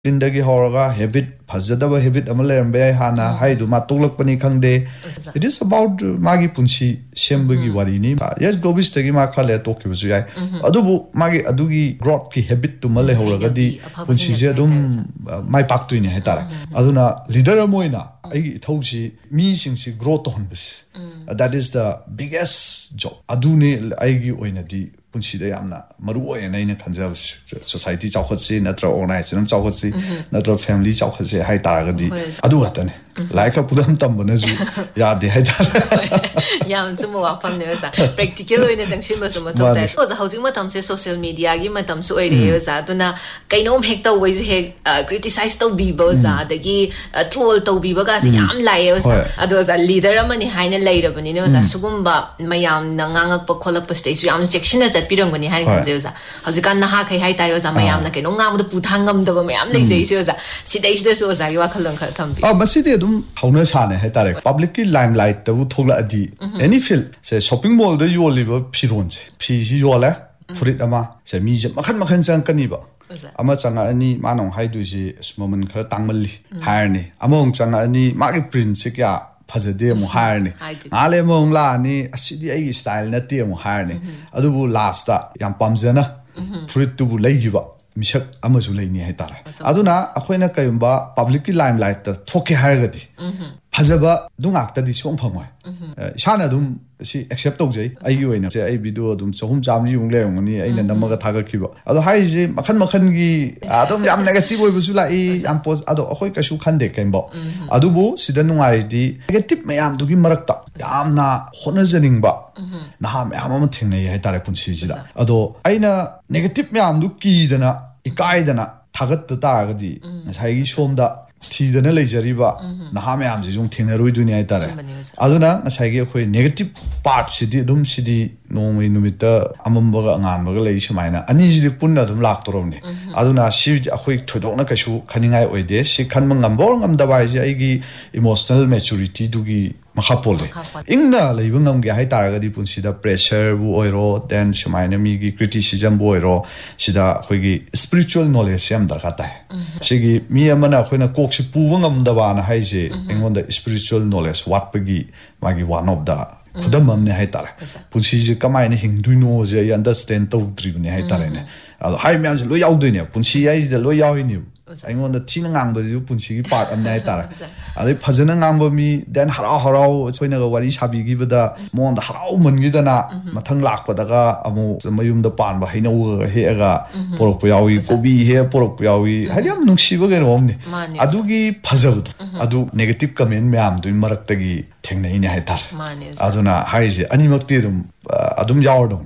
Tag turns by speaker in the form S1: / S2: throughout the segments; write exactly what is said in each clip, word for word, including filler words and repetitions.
S1: Indagi horaga habit phajadaba habit amal lerembe hana haidu ma toglakpani khangde. It is about magi punsi sembagi wari ni. Yes, globis tagi ma khale tokibusu yai. Adubu magi adugi growth ki habit tu male horaga di punsi je dum mai paktuini hetara. Aduna leader moina ai thausi mi singsi growth honbis. That is the biggest job. Adune aigi oina di punsi da yamna maru oina ina khanjab society chawkhatsi natra organization chawkhatsi natra family chawkhatsi hai taragadi adu atane like a pudam tambana ju ya de hai tar
S2: yam chumo wapam ne sa practical oina jangshim ba suma to ta ko housing matam se social media gi matam su oi re sa tuna kainom hek ta wai he criticize to be bo za dagi troll to be ba ga se yam lai sa adu za leader amani haina leirabani ne sa sugumba mayam na ngangak pa kholak pa stage yam section at pirang bani hai kan sa housing kan na ha kai hai tar sa mayam na kaino ngam da puthangam da ba mayam lai sei se sa sidai sidai so sa gi wa khalong kha thambi
S1: ah masidi dum hauna sane hai tare public ki limelight ta thogla adi any field se shopping mall da yoliba phiron se phi ji yola furit ama se mi je makhan makhan chang kani ba ama changa ani manong hai du ji moment khara tangmalli hair ni among changa ani ma ki print se kya phajade mo hair ni ale mong la ni asidi ai style na te mo hair ni adubu last ta yam pamjana furit tu bu leigiba misak amazu leini hai tara aduna akhoina kayumba public ki limelight ta thoke hargadi phajaba dungak ta di som phangoi shana dum si accept tawjai aigi oina se ai video dum chahum jamli yung le ngani aina namaga thaga khiba ado hai je makhan makhan gi adom yam negative oi busu lai am post ado akhoi kashu khande kaimbo adubu sida nungai di negative mayam dugi marakta yamna honajaning ba na mayam am thingnai hai tare punsi sida ado aina negative mayam du ki dana ikai dana thagat ta taragadi sai gi somda thidana leijariba naha mayam ji jung thingnaroi duni ai tare aduna ngasai gi khoi negative part sidi dum sidi nomri numita amambaga nganbaga lei sumaina ani ji punna dum lak toromni aduna si akhoi thodokna kasu khaningai oide si khanma ngambor ngamdabai ji aigi emotional maturity dugi makhapole ingna leibu ngamge hai taragadi punsida pressure bu oiro then sumaina mi gi criticism bu oiro sida khoi gi spiritual knowledge yam darka ta sigi mi amana khoina koksi puwa ngamdaba na hai je engonda spiritual knowledge watpagi magi one of the khudam amne hai tare punsi je kamai ne hingduino je understand to dribne hai tare ne ado hai myam je lo yaudoi ne punsi ai je lo yawi ni aingonda thina ngang ba ju punsi gi part amne hai tare adi phajana ngang ba mi then harau harau choina ga wari sabi gi bada mon da harau man gi dana mathang lak pa daga amu mayum da pan ba hainau he ga porok pa yawi kobi he porok pa yawi hariam nungsi ba ga rom ni adu gi phajab adu negative comment myam du marak ta gi thengnai ne hai tar aduna haije ani makti dum adum yawdum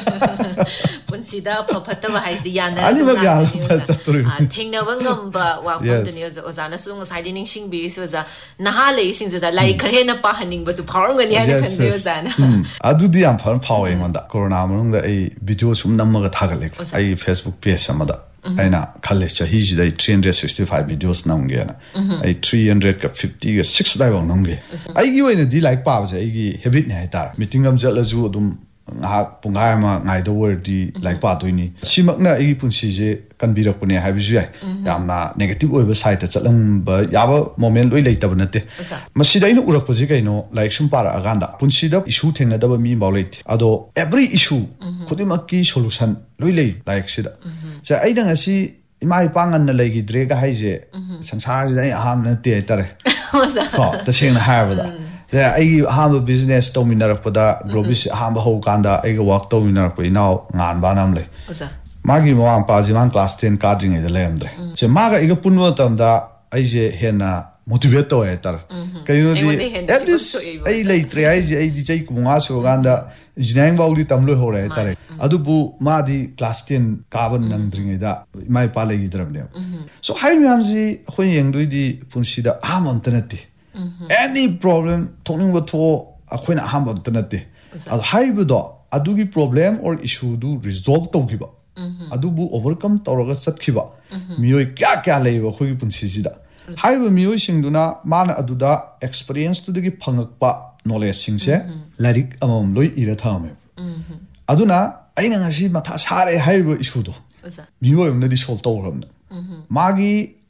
S2: punsida phapata ba haisi yana
S1: ani ba ya chaturi
S2: thengna bangam ba wa company ozana sung side ning sing bi so za naha le sing so za lai khare na pa haning ba chu phawrang ga ni ha khan de ozana
S1: adu di am phar phawe manda corona manung ga ai video sum namma ga thagale ai Facebook page amada aina khalle chahi ji dai three hundred sixty-five videos namge na ai three hundred fifty ga six dai bang namge ai gi oina di like pa ba ai gi habit ne hai tar meeting am jala ju adum ha pungai ma ngai do word di like pa toini simakna ai punsi je kanbirak pune ha bisu yai yamna negative oiba side ta chalang ba yaba moment loi leitab nate masida ina urak poji kaino like sum para aganda punsi da issue thengna da ba mi maulait ado every issue khudimak ki solution loi lei like sida ja ai dang asi imai pangan na legi drega haije sansar da aham na te tare ha ta sing na ha ba yeah, I have a business to Minarapada, Globis, Hamba Hokanda, I walk to Minarapi now, Nan Banamle. Magi Moan Paziman class ten carding in the lembre. So Maga Igapunwatam da Aje Hena motivato etar. Can you at least a late Triage, a D J Kumaso Ganda, Jinang Bauli Tamlo Horetare. Adubu Madi class ten carbon and bring it up, my palagi drabne. So how Yamzi, when young do the Punsida Amontanati. Any problem talking about a queen a humble tenate. Al haibudo, adugi problem or issue do resolve to give up. Adubu overcome Toraga Satkiba. Mio Kaka labor who you punsida. Haibu Mio Singduna, Mana Aduda, experience to the Pangakpa, knowledge sings, Larik among Loi Iratame. Aduna, I know she matas hare haibu issue. Mio Nadi Sol Toram. ꯃꯥꯒꯤ